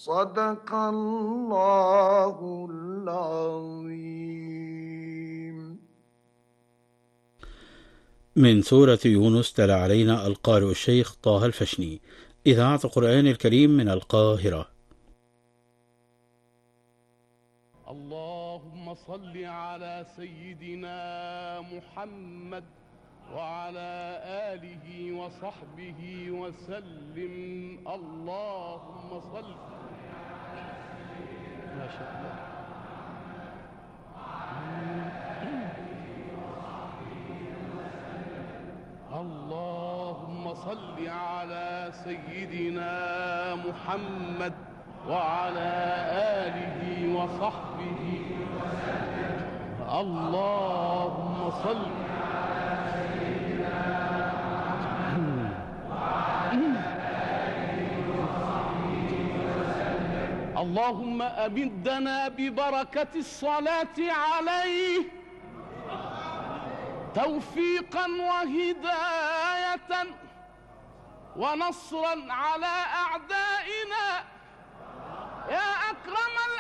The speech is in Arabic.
صدق الله العظيم. من سورة يونس تلا علينا القارئ الشيخ طه الفشني، إذاعة القرآن الكريم من القاهرة. اللهم صل على سيدنا محمد وعلى آله وصحبه وسلم. اللهم صل. ما شاء الله. اللهم صل على سيدنا محمد وعلى آله وصحبه وسلم. اللهم صل. اللهم أمدنا ببركة الصلاة عليه توفيقا وهداية ونصرا على أعدائنا يا أكرم